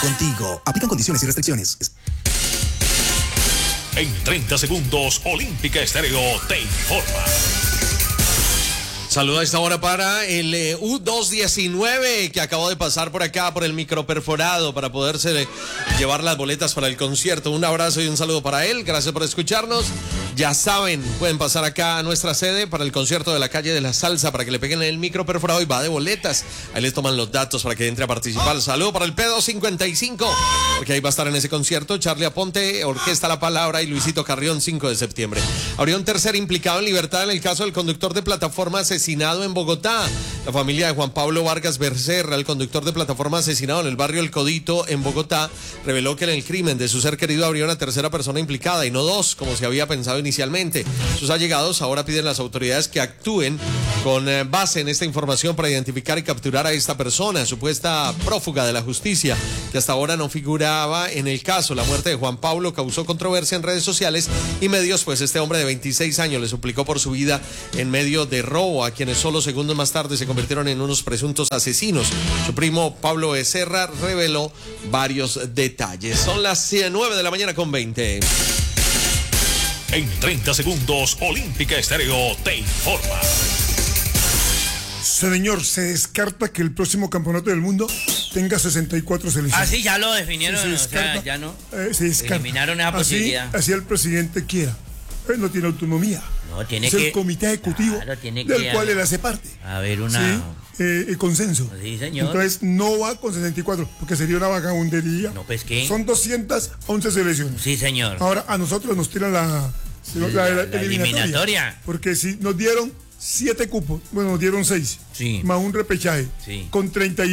contigo. Aplican condiciones y restricciones. En 30 segundos, Olímpica Estéreo te informa. Saludo a esta hora para el U219 que acabó de pasar por acá por el microperforado para poderse llevar las boletas para el concierto. Un abrazo y un saludo para él. Gracias por escucharnos. Ya saben, pueden pasar acá a nuestra sede para el concierto de la Calle de la Salsa para que le peguen el microperforado y va de boletas. Ahí les toman los datos para que entre a participar. Saludo para el P255 porque ahí va a estar en ese concierto Charlie Aponte, Orquesta La Palabra y Luisito Carrión, 5 de septiembre. Habría un tercer implicado en libertad en el caso del conductor de plataforma asesinado en Bogotá. La familia de Juan Pablo Vargas Becerra, el conductor de plataforma asesinado en el barrio El Codito en Bogotá, reveló que en el crimen de su ser querido habría una tercera persona implicada y no dos, como se había pensado inicialmente. Sus allegados ahora piden a las autoridades que actúen con base en esta información para identificar y capturar a esta persona, supuesta prófuga de la justicia, que hasta ahora no figuraba en el caso. La muerte de Juan Pablo causó controversia en redes sociales y medios, pues este hombre de 26 años le suplicó por su vida en medio de robo a quienes solo segundos más tarde se convirtieron en unos presuntos asesinos. Su primo Pablo Becerra reveló varios detalles. Son las 9 de la mañana con 20. En 30 segundos, Olímpica Estéreo te informa. Señor, se descarta que el próximo campeonato del mundo tenga 64 selecciones. Ah, sí, ya lo definieron, sí, o sea, ya no. Se descarta. Eliminaron esa posibilidad. Así el presidente quiera. Él no tiene autonomía. No, tiene es que... el comité ejecutivo del cual él hace parte. A ver, una... Sí, consenso. Sí, señor. Entonces no va con 64, porque sería una vagabundería. No, pues, ¿qué? Son 211 selecciones. Sí, señor. Ahora a nosotros nos tiran la eliminatoria. Porque si nos dieron 7 cupos, bueno, nos dieron 6. Sí. Más un repechaje. Sí. Con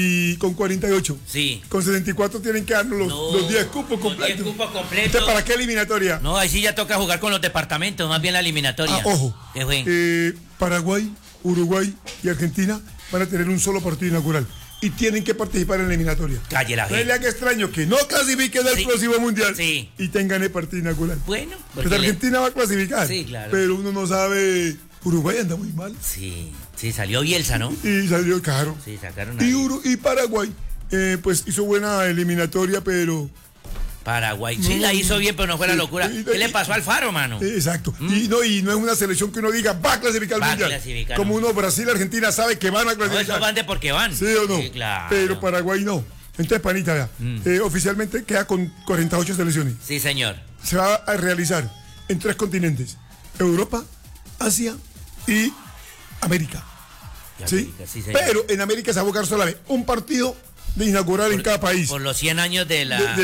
48. Sí. Con 74 tienen que darnos los 10 cupos completos. 10 cupos completos. Entonces, ¿para qué eliminatoria? No, ahí sí ya toca jugar con los departamentos, más bien la eliminatoria. Ojo. ¿Qué fue? Paraguay, Uruguay y Argentina van a tener un solo partido inaugural. Y tienen que participar en la eliminatoria. Calle la gente. No es que extraño que no clasifiquen al próximo mundial y tengan el partido inaugural. Bueno, pues Argentina va a clasificar. Sí, claro. Pero uno no sabe. Uruguay anda muy mal. Sí, salió Bielsa, ¿no? Y salió caro. Sí, sacaron y Paraguay, pues hizo buena eliminatoria, pero. Paraguay, sí la hizo bien, pero no fue la locura. ¿Qué le pasó al Faro, mano? Exacto. Y no es una selección que uno diga va a clasificar al mundial. Como uno, Brasil, Argentina sabe que van a clasificar. No, eso van de porque van. Sí o no. Sí, claro. Pero Paraguay no. Entonces, panita, oficialmente queda con 48 selecciones. Sí, señor. Se va a realizar en 3 continentes: Europa, Asia y América. ¿Sí? Sí, pero en América se va a jugar solamente un partido de inaugural en cada país. Por los 100 años de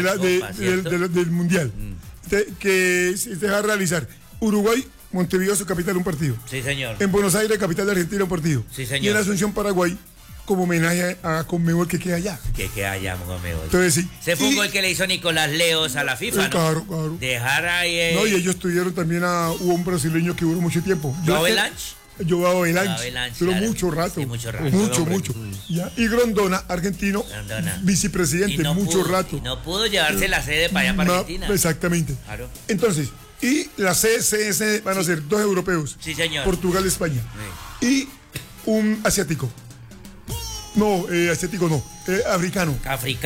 del mundial. Que se va a realizar. Uruguay, Montevideo, su capital, un partido. Sí, señor. En Buenos Aires, capital de Argentina, un partido. Sí, señor. Y en Asunción, Paraguay, como homenaje a Conmebol que queda allá. Que queda allá, Conmebol. Entonces sí. Se fue un gol que le hizo Nicolás Leos a la FIFA, ¿no? Claro. Dejar ahí... No, y ellos tuvieron también hubo un brasileño que duró mucho tiempo. Joao Belange. Pero claro. Mucho rato. Sí, mucho. ¿Ya? Y Grondona, argentino, vicepresidente, mucho rato. Y no pudo llevarse la sede para allá, para Argentina. Exactamente. Claro. Entonces, y la CSS van a ser 2 europeos. Sí, señor. Portugal, España. Sí. Y un asiático. No, asiático no. Africano.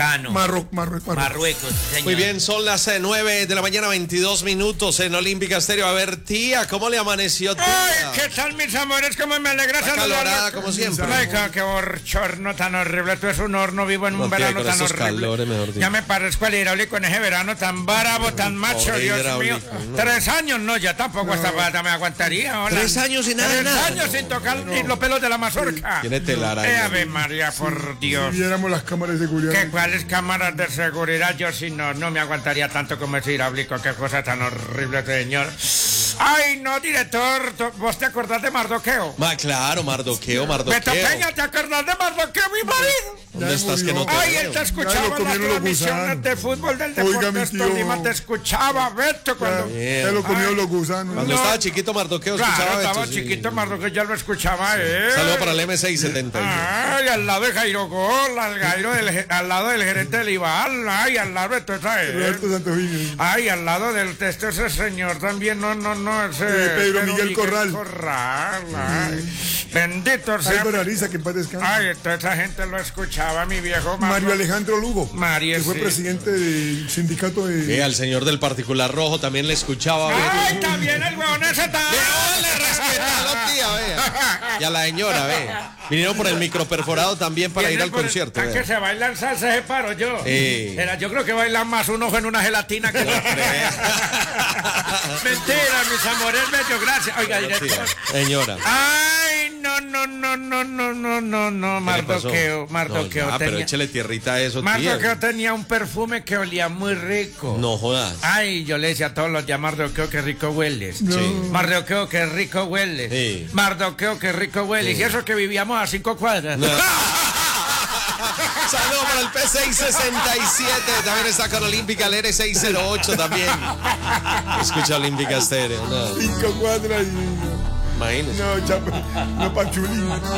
Marruecos, señor. Muy bien, son las 9 de la mañana, 22 minutos en Olímpica Estéreo. A ver, tía, ¿cómo le amaneció, tía? Ay, ¿qué tal, mis amores? ¿Cómo me alegra saludarla? Calorada, como siempre. Ay, qué horchorno tan horrible. Esto es un horno vivo en un verano tan horrible. Calores, ya me parezco al hidráulico en ese verano tan bravo, tan macho, Dios mío. No. 3 años, no, ya tampoco esta pata me aguantaría. Hola. 3 años sin nada. 3 años sin tocar los pelos de la mazorca. Tiene telaraña. Ave María, por Dios. Si viéramos las cámaras de seguridad. ¿Cuáles cámaras de seguridad? Yo sí no me aguantaría tanto como ese hidráulico. Qué cosa tan horrible, señor. Ay, no, director. ¿Vos te acordás de Mardoqueo? Claro, Mardoqueo. Beto Peña, ¿te acordás de Mardoqueo, mi marido? ¿Dónde estás que no te Ay, él te escuchaba en las transmisiones de fútbol del Deportes Tolima. Te escuchaba, Beto, cuando... Te lo comió los gusanos. Cuando estaba chiquito Mardoqueo escuchaba Beto. Estaba chiquito Mardoqueo, ya lo escuchaba él. Saludo para el M670. Ay, al lado de Jairo Gol, al lado del gerente del Ibal. Ay, al lado de toda esa Ay, al lado del ese señor también, no, ese Pedro Miguel Corral. Bendito sea. Álvaro Ariza, que en paz descanse. Ay, toda esa gente lo escuchaba, mi viejo Mario Alejandro Lugo, Mario, que fue sí. presidente del sindicato de... Al señor del particular rojo también le escuchaba. Ay, también el huevón ese también. Y a la señora, vinieron por el microperforado también para ir al concierto. Que se bailan salsa, se paro yo. Yo creo que bailan más un ojo en una gelatina que Mentira, mis amores bellos, gracias. Oiga, director. Señora. Ay, no, Mardoqueo. Pero échele tierrita a eso, Mardoqueo tenía un perfume que olía muy rico. No jodas. Ay, yo le decía a todos los días, Mardoqueo, qué rico hueles. No. Sí. Mardoqueo, qué rico hueles. Sí. Mardoqueo, qué rico hueles. Y eso que vivíamos a 5 cuadras. No. Saludos para el P667. También está con Olímpica, el R608 también. Escucha Olímpica Estéreo. No. 5 cuadras y... Imagínese. No, chapa, no, Pachulín.